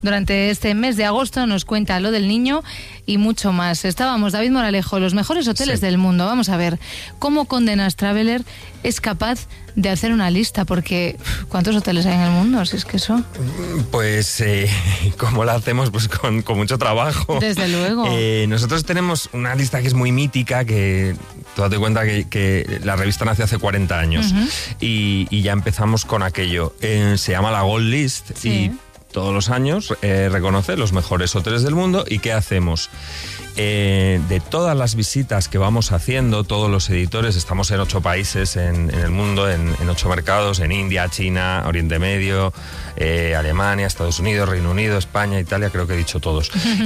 Durante este mes de agosto nos cuenta lo del niño y mucho más. Estábamos, David Moralejo, los mejores hoteles del mundo. Vamos a ver cómo Condenas Traveler es capaz de hacer una lista, porque ¿cuántos hoteles hay en el mundo? Si es que eso... Pues, ¿cómo la hacemos? Pues con mucho trabajo. Desde luego. Nosotros tenemos una lista que es muy mítica, que tú date cuenta que la revista nació hace 40 años. Uh-huh. y ya empezamos con aquello. Se llama la Gold List. Sí. Y todos los años reconoce los mejores hoteles del mundo. ¿Y qué hacemos? De todas las visitas que vamos haciendo, todos los editores, estamos en 8 países en el mundo, en 8 mercados, en India, China, Oriente Medio, Alemania, Estados Unidos, Reino Unido, España, Italia, creo que he dicho todos.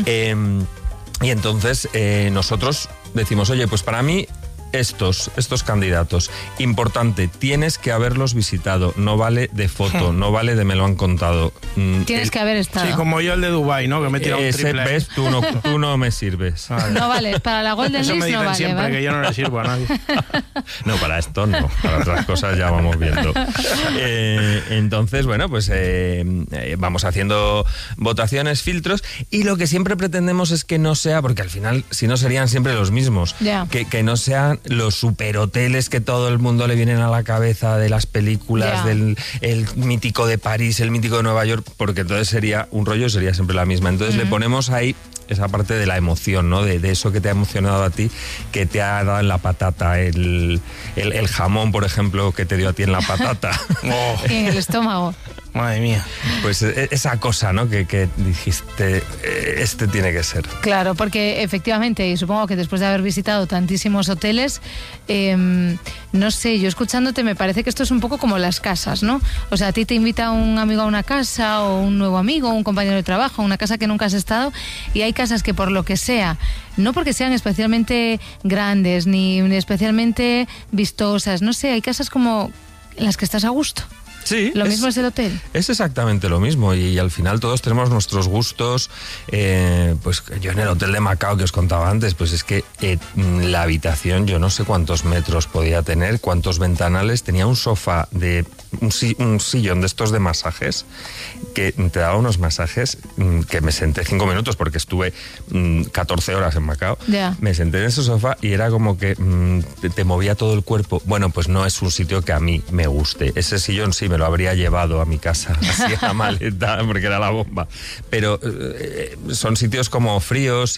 Y entonces nosotros decimos, oye, pues para mí estos candidatos, importante, tienes que haberlos visitado, no vale de foto, no vale de me lo han contado. Tienes que haber estado. Sí, como yo el de Dubái, ¿no? Que me he tirado un triple. ¿Ves? Tú no me sirves. Vale. No vale, para la Golden Eso List me dicen no vale, siempre, ¿vale? que yo no le sirvo a nadie. No, para esto no, para otras cosas ya vamos viendo. Entonces, bueno, pues vamos haciendo votaciones, filtros, y lo que siempre pretendemos es que no sea, porque al final, si no, serían siempre los mismos, Ya. que no sean los superhoteles que todo el mundo le vienen a la cabeza de las películas, Ya. el mítico de París, el mítico de Nueva York, porque entonces sería un rollo, sería siempre la misma. Entonces le ponemos ahí esa parte de la emoción, ¿no? De eso que te ha emocionado a ti, que te ha dado en la patata, el jamón, por ejemplo, que te dio a ti en la patata. Oh, Y en el estómago. madre mía. Pues esa cosa, ¿no? Que dijiste, este tiene que ser. Claro, porque efectivamente, y supongo que después de haber visitado tantísimos hoteles, no sé, yo escuchándote me parece que esto es un poco como las casas, ¿no? O sea, a ti te invita un amigo a una casa, o un nuevo amigo, un compañero de trabajo, a una casa que nunca has estado, y hay casas que por lo que sea, no porque sean especialmente grandes, ni especialmente vistosas, no sé, hay casas como en las que estás a gusto. Sí, Lo mismo es el hotel. Es exactamente lo mismo, y al final todos tenemos nuestros gustos. Pues yo en el hotel de Macao que os contaba antes, pues es que la habitación, yo no sé cuántos metros podía tener, cuántos ventanales, tenía un sofá de un sillón de estos de masajes, que te daba unos masajes que me senté 5 minutos porque estuve 14 horas en Macao. Ya. Me senté en ese sofá y era como que te movía todo el cuerpo. Bueno, pues no es un sitio que a mí me guste. Ese sillón sí me lo habría llevado a mi casa, así a la maleta, porque era la bomba. Pero son sitios como fríos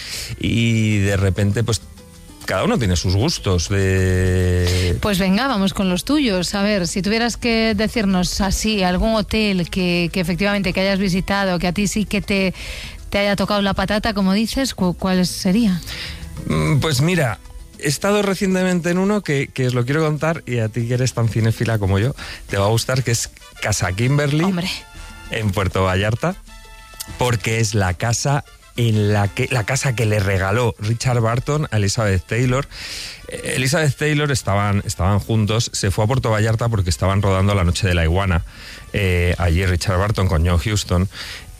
y de repente, pues cada uno tiene sus gustos. Pues venga, vamos con los tuyos. A ver, si tuvieras que decirnos así, algún hotel que efectivamente que hayas visitado, que a ti sí que te haya tocado la patata, como dices, ¿cuál sería? Pues mira, he estado recientemente en uno que os lo quiero contar, y a ti que eres tan cinéfila como yo, te va a gustar, que es Casa Kimberly. Hombre. En Puerto Vallarta, porque es la casa que le regaló Richard Burton a Elizabeth Taylor. Elizabeth Taylor estaban juntos, se fue a Puerto Vallarta porque estaban rodando La Noche de la Iguana, allí Richard Burton con John Huston,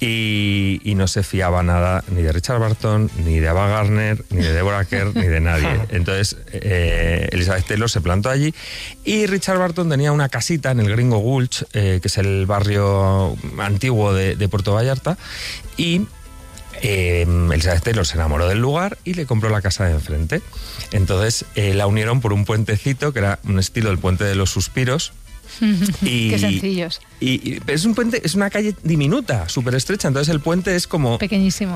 y no se fiaba nada ni de Richard Burton, ni de Ava Gardner, ni de Deborah Kerr, ni de nadie. Entonces Elizabeth Taylor se plantó allí, y Richard Burton tenía una casita en el Gringo Gulch, que es el barrio antiguo de Puerto Vallarta, y Elizabeth Taylor se enamoró del lugar y le compró la casa de enfrente. Entonces la unieron por un puentecito que era un estilo del Puente de los Suspiros. Qué sencillos. Pero es un puente, es una calle diminuta, súper estrecha, entonces el puente es como... Pequeñísimo.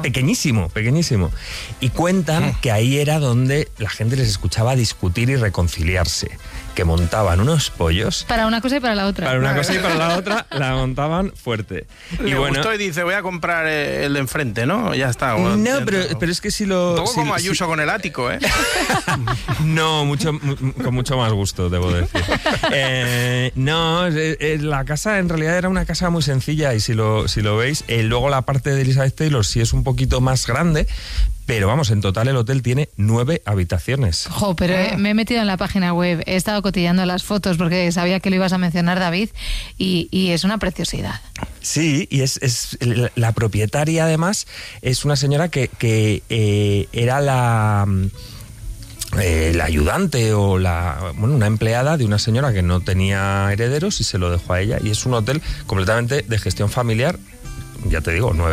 Y cuentan que ahí era donde la gente les escuchaba discutir y reconciliarse, que montaban unos pollos. Para una cosa y para la otra. Para una cosa y para la otra la montaban fuerte. Le gustó y dice, voy a comprar el de enfrente, ¿no? Ya está. No, pero es que si lo... Un poco como Ayuso con el ático, ¿eh? No, con mucho más gusto, debo decir. No, la casa en realidad era una casa muy sencilla, y si lo veis, luego la parte de Elizabeth Taylor sí es un poquito más grande, pero vamos, en total el hotel tiene 9 habitaciones. Jo, pero me he metido en la página web, he estado cotillando las fotos porque sabía que lo ibas a mencionar, David, y es una preciosidad. Sí, y es la propietaria, además, es una señora que era la ayudante o una empleada de una señora que no tenía herederos y se lo dejó a ella, y es un hotel completamente de gestión familiar, ya te digo, 9